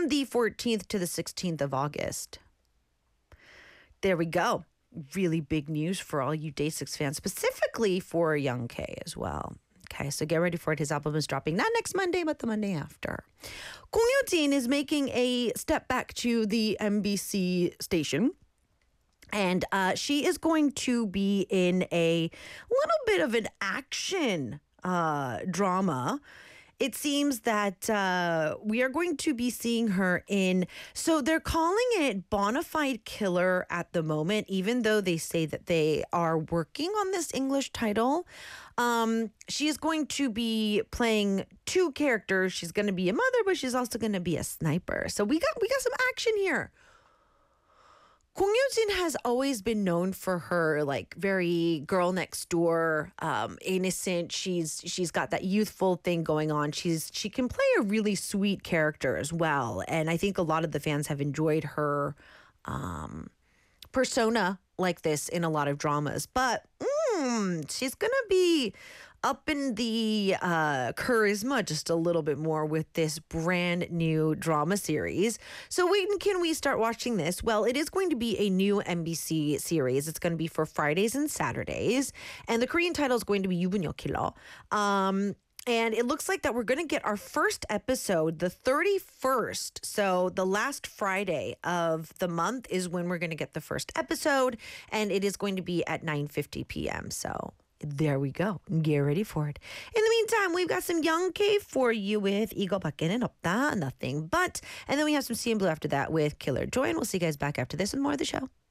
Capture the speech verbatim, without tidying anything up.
the fourteenth to the sixteenth of August. There we go. Really big news for all you Day six fans, specifically for Young K as well. Okay, so get ready for it. His album is dropping not next Monday, but the Monday after. Kung Yoo-jin is making a step back to the M B C station. And uh, she is going to be in a little bit of an action uh, drama. It seems that uh, we are going to be seeing her in, so they're calling it Bonafide Killer at the moment, even though they say that they are working on this English title. Um, she is going to be playing two characters. She's going to be a mother, but she's also going to be a sniper. So we got we got some action here. Kung Yoo-jin has always been known for her like very girl next door, um, innocent. She's she's got that youthful thing going on. She's she can play a really sweet character as well, and I think a lot of the fans have enjoyed her um, persona like this in a lot of dramas. But mm, she's gonna be up in the uh, charisma just a little bit more with this brand new drama series. So when can we start watching this? Well, it is going to be a new M B C series. It's going to be for Fridays and Saturdays. And the Korean title is going to be 유부녀 Kilo. Um, and it looks like that we're going to get our first episode the thirty-first. So the last Friday of the month is when we're going to get the first episode. And it is going to be at nine fifty p.m. So there we go. Get ready for it. In the meantime, we've got some Young K for you with 이거밖에는 없다, Nothing But. And then we have some C N Blue after that with Killer Joy. And we'll see you guys back after this and more of the show.